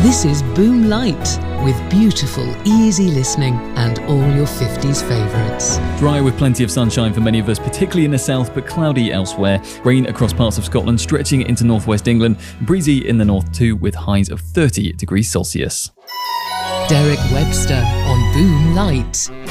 This is Boom Light, with beautiful, easy listening and all your 50s favourites. Dry with plenty of sunshine for many of us, particularly in the south, but cloudy elsewhere. Rain across parts of Scotland, stretching into northwest England. Breezy in the north too, with highs of 30 degrees Celsius. Derek Webster on Boom Light.